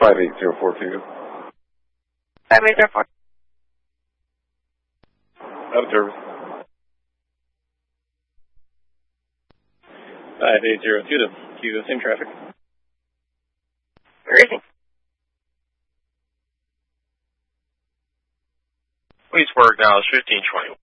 58042. 5804. Out of service. 5802 to queue the same traffic. Where is he? Leesburg now is 1521.